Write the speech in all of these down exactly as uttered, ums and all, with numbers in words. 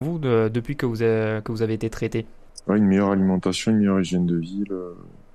vous de, depuis que vous, avez, que vous avez été traité? Ouais, une meilleure alimentation, une meilleure hygiène de vie. Le-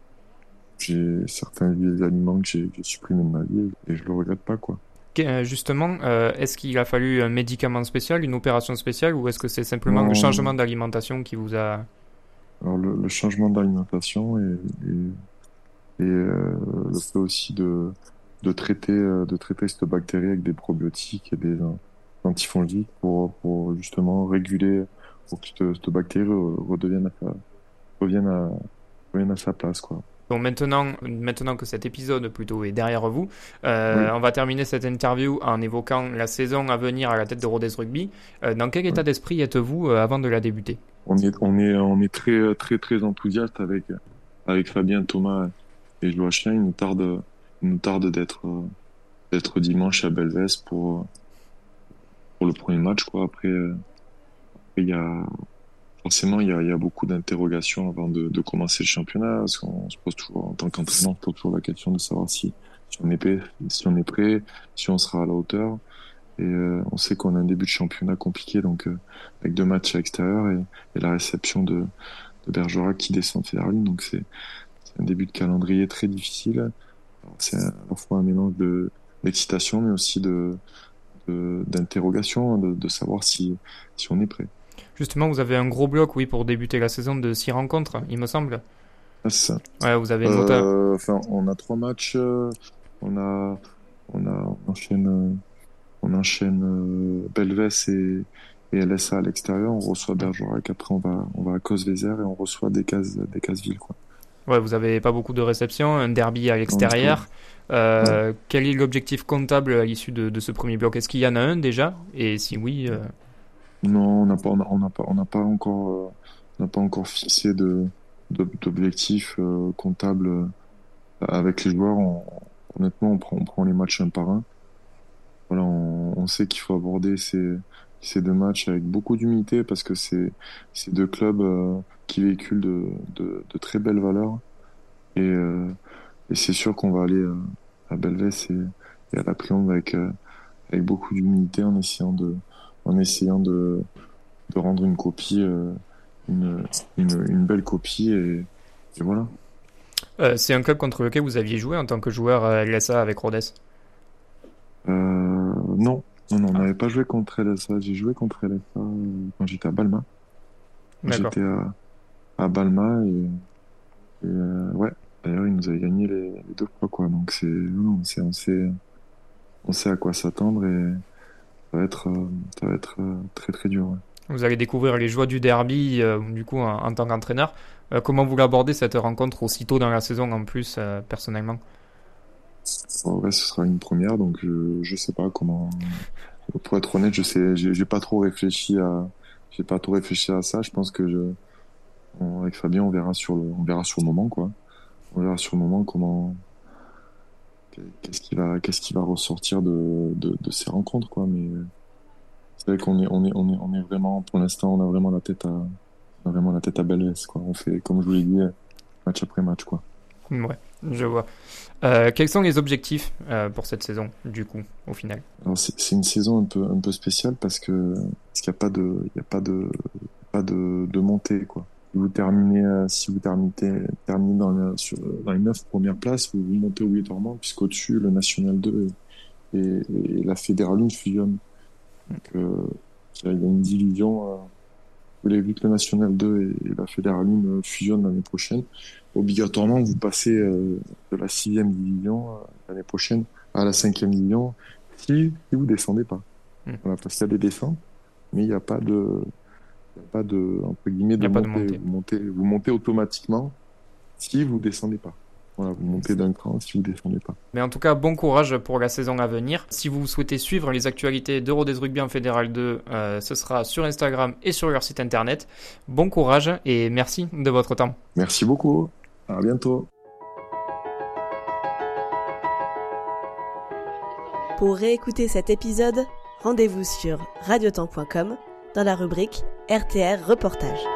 J'ai certains aliments que j'ai j'ai supprimés de ma vie et je le regrette pas, quoi. Que- Justement, euh, est-ce qu'il a fallu un médicament spécial, une opération spéciale, ou est-ce que c'est simplement le Non, changement non. d'alimentation qui vous a... Alors le, le changement d'alimentation et, et, et, euh, le fait aussi de, de traiter, euh, de traiter cette bactérie avec des probiotiques et des euh, antifongiques pour, pour justement réguler, pour que cette, cette bactérie re- redevienne à sa, revienne à, revienne à sa place, quoi. Bon, maintenant, maintenant que cet épisode plutôt est derrière vous, Oui, euh, on va terminer cette interview en évoquant la saison à venir à la tête de Rodez Rugby. Euh, dans quel oui. état d'esprit êtes-vous euh, avant de la débuter? On est, on est, on est très, très, très enthousiaste avec, avec Fabien, Thomas et Joachim. Il nous tarde, il nous tarde d'être, euh, d'être dimanche à Belvès pour, pour le premier match, quoi. Après, euh, il y a, forcément, il y a, il y a beaucoup d'interrogations avant de, de commencer le championnat, parce qu'on se pose toujours, en tant qu'entraîneur, on se pose toujours la question de savoir si, si on est prêt, si on est prêt, si on sera à la hauteur. Et euh, on sait qu'on a un début de championnat compliqué, donc euh, avec deux matchs à l'extérieur et, et la réception de, de Bergerac qui descend de Fédéraline. Donc c'est c'est un début de calendrier très difficile. Alors, c'est à la fois un mélange de d'excitation, mais aussi de de- d'interrogation, de, de savoir si si on est prêt. Justement, vous avez un gros bloc, oui, pour débuter la saison de six rencontres, il me semble. Ah, c'est ça. Ouais, vous avez notamment... Euh, enfin, on a trois matchs. euh, on a on a on enchaîne euh, on enchaîne euh, Belvès et et L S A à l'extérieur. On reçoit Bergerac. Après, on va on va à Causes-Vézère et on reçoit des cases des Cases-Villes, quoi. Ouais, vous avez pas beaucoup de réceptions, un derby à Non, du tout. l'extérieur. Ouais. Euh, quel est l'objectif comptable à l'issue de, de ce premier bloc? Est-ce qu'il y en a un déjà? Et si oui, euh, Non, on n'a pas, on n'a on n'a pas, on n'a pas encore, euh, on n'a pas encore fixé de, de- d'objectifs euh, comptables euh, avec les joueurs. On- honnêtement, on prend, on prend les matchs un par un. Voilà, on, on sait qu'il faut aborder ces, ces deux matchs avec beaucoup d'humilité parce que c'est, c'est deux clubs euh, qui véhiculent de, de, de très belles valeurs. Et, euh, et c'est sûr qu'on va aller euh, à Belvès et, et à la Prionde avec, euh, avec beaucoup d'humilité en essayant de, en essayant de de rendre une copie, euh, une, une, une belle copie et, et voilà. euh, c'est un club contre lequel vous aviez joué en tant que joueur à L S A avec Rodez. Euh, non, non, non, on Ah, n'avait pas joué contre L S A. J'ai joué contre L S A euh, quand j'étais à Balma. Quand d'accord. j'étais à, à Balma et, et euh, ouais. D'ailleurs, ils nous avaient gagné les, les deux fois, quoi. Donc c'est, non, c'est, on sait, on sait à quoi s'attendre et ça va être, euh, ça va être euh, très très dur. Ouais. Vous allez découvrir les joies du derby, euh, du coup, en, en tant qu'entraîneur. Euh, comment vous l'abordez cette rencontre aussitôt dans la saison en plus, euh, personnellement? En vrai, ce sera une première, donc je, je sais pas comment. Pour être honnête, je sais, j'ai j'ai pas trop réfléchi à, j'ai pas trop réfléchi à ça. Je pense que je, on- avec Fabien, on verra sur le, on verra sur le moment, quoi. On verra sur le moment comment, qu'est-ce qui va, qu'est-ce qui va ressortir de, de, de ces rencontres, quoi. Mais c'est vrai qu'on est, on est, on est, on est vraiment, pour l'instant, on a vraiment la tête à, on a vraiment la tête à Belvès, quoi. On fait, comme je vous l'ai dit, match après match, quoi. Ouais, je vois. Euh, quels sont les objectifs euh, pour cette saison, du coup, au final? Alors c'est, c'est une saison un peu, un peu spéciale parce que, parce qu'il y a pas de, il y a pas de, pas de, de montée, quoi. Si vous terminez, euh, si vous terminez, terminez dans, le, sur, dans les neuf premières places, vous, vous montez obligatoirement, puisqu'au-dessus, le National deux et, et, et la Fédérale un fusionnent. Donc, euh, il y a une division, euh, vous l'avez vu que le National deux et, et la Fédérale un fusionnent l'année prochaine. Obligatoirement, vous passez euh, de la sixième division euh, l'année prochaine à la cinquième division si, si vous descendez pas. Hmm. Voilà, parce qu'il y a des descentes, mais il n'y a pas de, il y a pas de, entre guillemets, Il n'y de a pas de montée. montée. Vous montez, vous montez automatiquement si vous descendez pas. Voilà, vous montez d'un cran si vous descendez pas. Mais en tout cas, bon courage pour la saison à venir. Si vous souhaitez suivre les actualités d'Eurodez Rugby en Fédéral deux, euh, ce sera sur Instagram et sur leur site internet. Bon courage et merci de votre temps. Merci beaucoup. À bientôt. Pour réécouter cet épisode, rendez-vous sur radiotemps point com dans la rubrique R T R Reportage.